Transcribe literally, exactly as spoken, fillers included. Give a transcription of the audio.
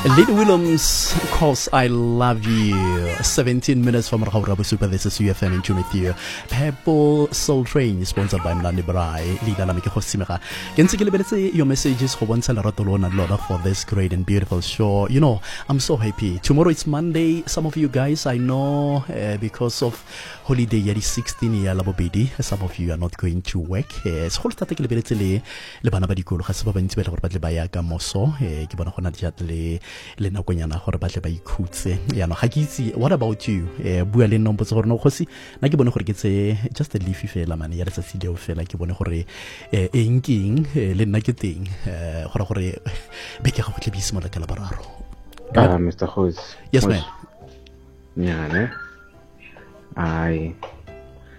Lady Williams, of course, I love you. seventeen minutes from Rahaurabu Super, this is U F M in tune with you. Purple Soul Train, sponsored by Mlani Brai. Lida Lamike Hosimera. Gensikilibetse, your messages for once and Ratolona Loda for this great and beautiful show. You know, I'm so happy. Tomorrow it's Monday. Some of you guys, I know, uh, because of holiday yari sixteen ya labobedi, some of you are not going to work. So, hold that kilibetse le le bana ba dikolo ga se ba bantsi ba le gore ba tle ba ya ka moso eh ke bona gona dijat le le nakonyana gore ba tle ba ikhutse ya no ga ke itse what about you eh bua le nompo tse gore no khosi na ke bone gore ke tse just a leafy fela man ya le tsatsi leo fela ke bone gore eh engking le nna ke teng eh gore gore be ke ga go tle bisimo la ka la bararo ah Mister Khosi yes man yeah ne ai